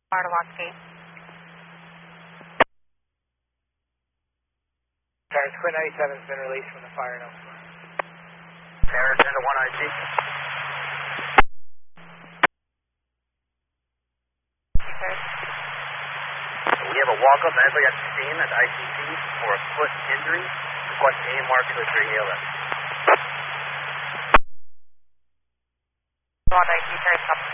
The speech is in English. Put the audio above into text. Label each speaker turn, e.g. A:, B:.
A: Boardwalk gate.
B: Paris Quinn 97 has been released from the fire and elsewhere.
C: Paris into 1 IC. We have a walk-up medically at the scene at ICC for a foot injury. Request AMR to 3 ALS.
A: 1 IC, Paris,